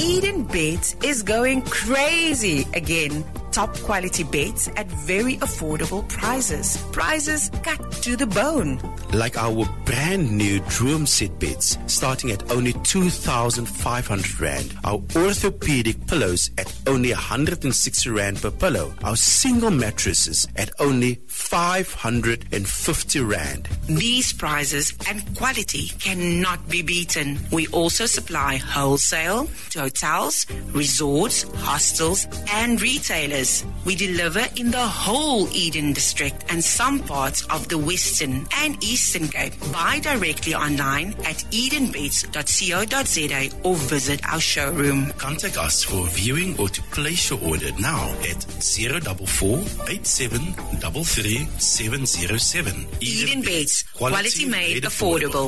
Eden Beds is going crazy again. Top quality beds at very affordable prices. Prices cut to the bone. Like our brand new Droom set beds starting at only 2,500 Rand. Our orthopedic pillows at only 160 Rand per pillow. Our single mattresses at only 550 Rand. These prices and quality cannot be beaten. We also supply wholesale to hotels, resorts, hostels, and retailers. We deliver in the whole Eden district and some parts of the Western and Eastern Cape. Buy directly online at edenbeds.co.za or visit our showroom. Contact us for viewing or to place your order now at 044 8733 707. Eden Beds, quality made affordable.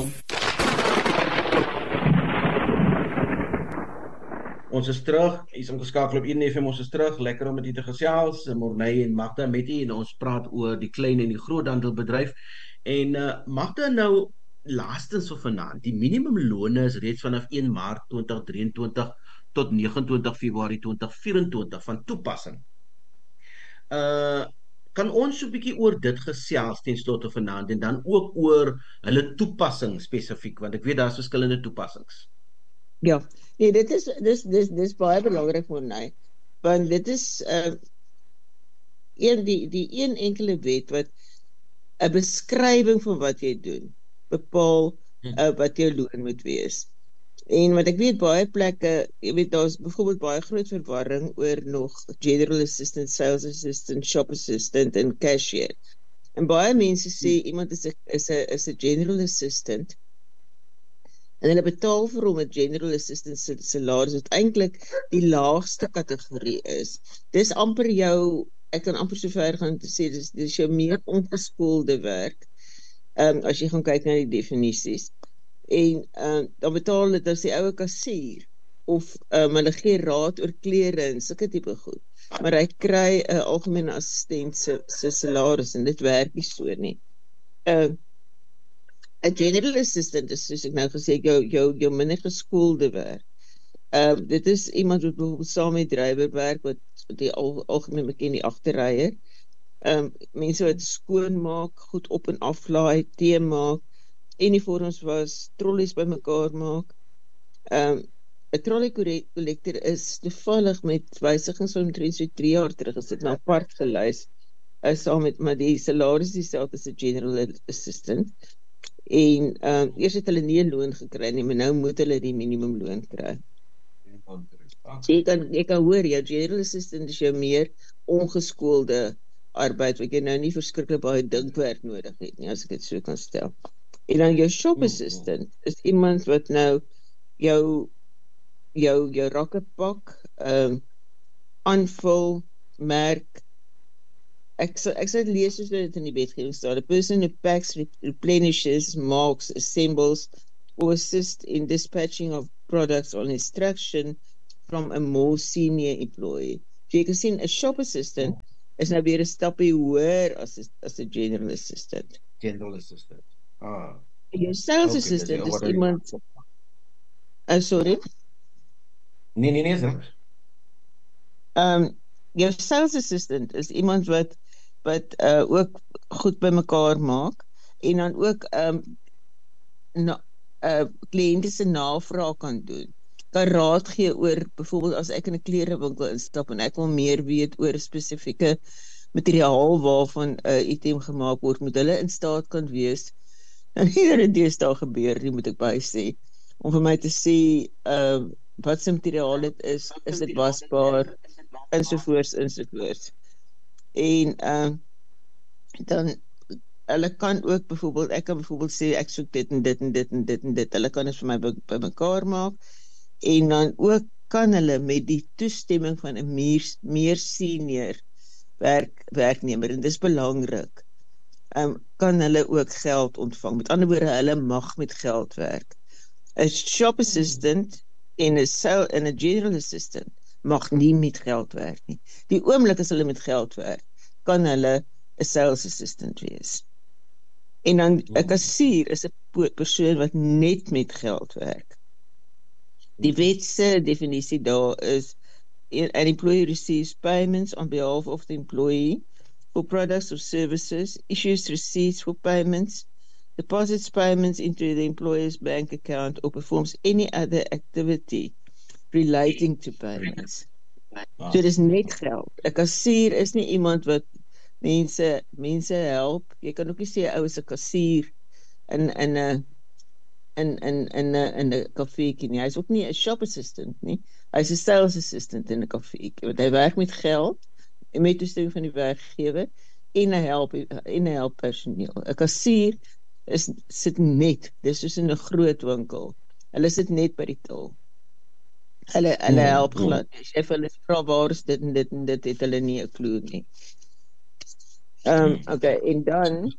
Ons is terug, is omgeskakel op Eden FM, ons is terug, lekker om met u te gesels, Morney en Magda met u, en ons praat oor die klein en die groothandelbedryf, en Magda nou, laastens van vanaand, die minimumlone is reeds vanaf 1 Maart 2023 tot 29 Februarie 2024 van toepassing. Kan ons so 'n bietjie oor dit gesels ten slotte vanaand, en dan ook oor hulle toepassing spesifiek, want ek weet daar is verskillende toepassings. Ja, nee, dit is baie belangrik vir my, want dit is die een enkele wet wat 'n beskrywing van wat jy doen, bepaal wat jou loon moet wees. En wat ek weet, baie plekke, jy weet, daar is byvoorbeeld baie groot verwarring oor nog general assistant, sales assistant, shop assistant en cashier. En baie mense sê, iemand is 'n general assistant, en hulle betaal vir hom 'n general assistant salaris wat eintlik die laagste kategorie is. Dis amper jou, ek kan amper so ver gaan te sê, dis jou meer ongeskoolde werk, as jy gaan kyk na die definisies. En dan betaal hulle as die oue kassier, of hulle gee raad oor klere en sulke tipe goed. Maar hy kry 'n algemene assistent se salaris, en dit werk nie so nie. 'n general assistant is, soos ek nou gesê, jou minder geskoolde werk. Dit is iemand wat bijvoorbeeld saam met drywer werk, wat die algemeen bekend die agterryer. Mense wat skoon maak, goed op en aflaai, tee maak, uniforms was, trollies bymekaar maak. 'n trolley collector is toevallig met wysigings van omtrent so 3 jaar terug, is dit nou apart gelys, saam met, maar die salaris dieselfde as 'n general assistant. En eers het hulle nie 'n loon gekry nie, maar nou moet hulle die minimumloon kry. So jy kan hoor, jou general assistant is jou meer ongeskoolde arbeid, wat jy nou nie verskriklik baie dinkwerk nodig het nie, as ek dit so kan stel. En dan jou shop assistant is iemand wat nou jou rakke pak, aanvul, merk. Ek sal lees soos dit in die wetgewing staan. The person who packs, replenishes, marks, assembles, or assists in dispatching of products on instruction from a more senior employee. So jy kan sien, 'n shop assistant is nou weer 'n stapie hoër as 'n general assistant. General assistant. Jou sales assistant is iemand... sorry? Nee, sir. Jou sales assistant is iemand wat ook goed by mekaar maak, en dan ook kliënte se navraag kan doen. Kan raad gee oor, byvoorbeeld as ek in 'n klerewinkel instap en ek wil meer weet oor 'n spesifieke materiaal waarvan 'n item gemaak word, moet hulle in staat kan wees, en hierdie deesdae gebeur, die moet ek by sê, om vir my te sê wat se materiaal dit is dit wasbaar, ensovoorts. En dan hulle kan ook byvoorbeeld, ek kan byvoorbeeld sê ek soek dit en dit en dit en dit en dit. Hulle kan dit vir my by mekaar maak, en dan ook kan hulle met die toestemming van 'n meer senior werknemer, en dis belangrik, kan hulle ook geld ontvang. Met ander woorde, hulle mag met geld werk. 'n shop assistant en 'n general assistant mag nie met geld werk nie. Die oomblik as hulle met geld werk, kan hulle 'n sales assistant wees. En dan 'n kassier is 'n persoon wat net met geld werk. Die wetse definisie daar is an employee receives payments on behalf of the employee for products or services, issues receipts for payments, deposits payments into the employer's bank account, or performs any other activity relating to payments. So dis net geld. 'n Kassier is nie iemand wat mense help. Jy kan ook nie sê 'n ou is 'n kassier in 'n kafeetjie nie. Hy's ook nie 'n shop assistant nie. Hy's 'n sales assistant in 'n kafeetjie. Want hy werk met geld en met toestemming van die werkgewer en 'n help personeel. 'n Kassier sit net, dis soos in 'n groot winkel. Hulle sit net by die til. Hulle help glad. As jy vir hulle vra waar is dit en dit en dit, het hulle nie 'n klou nie. Okay, en dan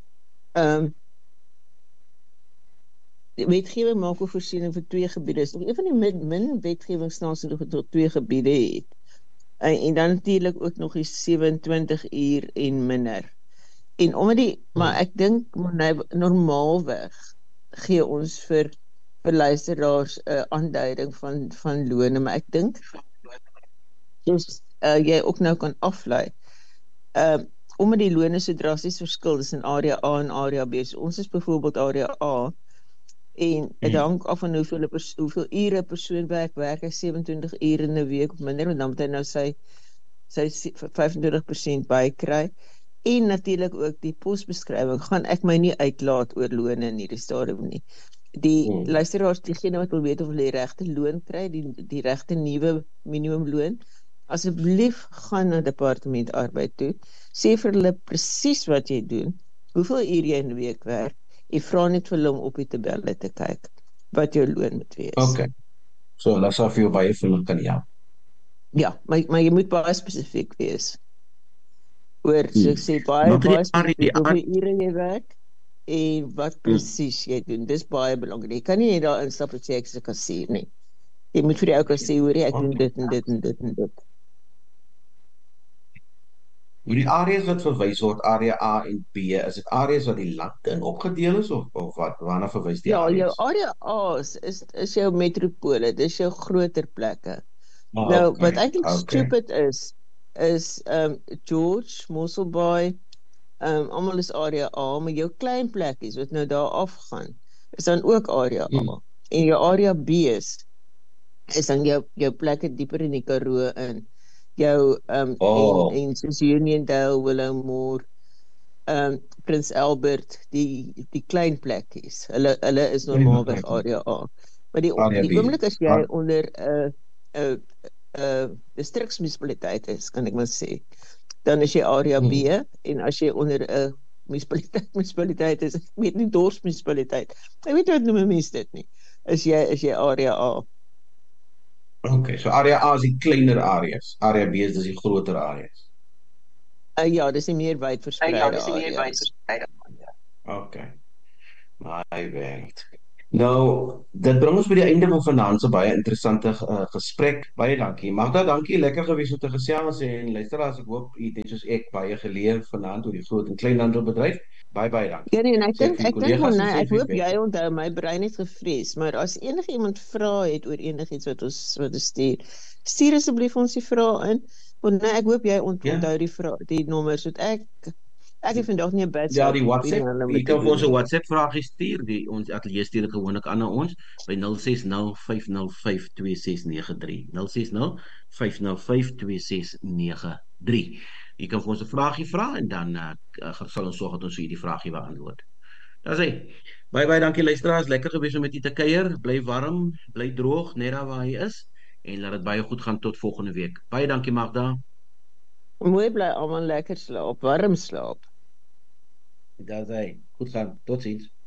die wetgewing maak ook voorsiening vir 2 gebiede. Dis nog een van die min wetgewingsstelsels wat tot 2 gebiede het. En dan natuurlik ook nog die 27 uur en minder. En omdat maar ek dink normaalweg gee ons vir luisteraars 'n aanduiding van lone, maar ek dink soos jy ook nou kan aflei. Omdat die lone so drasties verskil tussen area A en area B. So ons is byvoorbeeld area A en dit hang af van hoeveel ure 'n persoon werk hy 27 ure in 'n week of minder, want dan moet hy nou sy 25% bykry. En natuurlik ook die posbeskrywing, gaan ek my nie uitlaat oor lone in hierdie stadium nie. Die luisteraars, diegene wat wil weet of hulle die regte loon kry, die regte nuwe minimumloon, asseblief gaan na departement arbeid toe, sê vir hulle presies wat jy doen, hoeveel uur jy in 'n week werk, en vra net vir hulle om op die tabelle te kyk wat jou loon moet wees. Okay. So hulle sal vir jou baie vinnig kan help. Ja, maar jy moet baie spesifiek wees. Oor, so ek sê baie spesifiek hoeveel ure jy werk en wat presies jy doen. Dis baie belangrik. Jy kan nie net daar instap en sê ek is 'n kassier nie. Jy moet vir die ou kassier hoor ek doen dit en dit en dit en dit. Hoe die areas wat verwys word, area A en B, is dit areas wat die land in opgedeel is of wat? Waarna verwys die areas? Ja, jou area A is jou metropole, dis jou groter plekke. Nou, wat eintlik stupid is George, Mosselbaai, almal is area A, maar jou klein plekkies wat nou daar afgaan, is dan ook area A. En jou area B is dan jou plekke dieper in die Karoo in. Jou en soos Uniondale, Willowmore, Prins Albert, die klein plekkies. Hulle is normaalweg area A. Maar die oomblik as jy onder 'n distriksmunisipaliteit is, kan ek maar sê, dan is jy area B, en as jy onder 'n munisipaliteit is, ek weet nie, dorpsmunisipaliteit, ek weet wat noem mense dit nie, is jy area A. Okay, so area A is die kleiner areas, area B is die groter areas. Ja, dis die meer wyd verspreide areas. Okay, my werk. Nou, dit bring ons by die einde van vanaand se baie interessante gesprek. Baie dankie. Magda, dankie. Lekker gewees om te gesels en luisteraars, ek hoop u het soos ek baie geleer vanaand oor die groot en kleinhandelbedryf. Baie dankie. Ja, nee, en ek dink ek hoop jy onthou, my brein het gevrees, maar as enige iemand vra het oor enigiets wat ons stuur asseblief ons die vrae in. Want nee, ek hoop jy onthou die nommers, so ek het vandag nie 'n bad Ja, die WhatsApp, jy kan vir ons 'n WhatsApp vragie stuur, ons ateljee stuur dit gewoonlik aan ons by 060 505 2693, 060 505 2693. Jy kan vir ons 'n vragie vra en dan sal ons sorg dat ons hierdie vragie beantwoord. Dis hy. Baie dankie luisteraars, lekker gewees om met u te kuier, bly warm, bly droog, net daar waar jy is, en laat dit baie goed gaan tot volgende week. Baie dankie Magda. Mooi bly almal, lekker slaap, warm slaap. Dis hy. Goed gaan. Totsiens.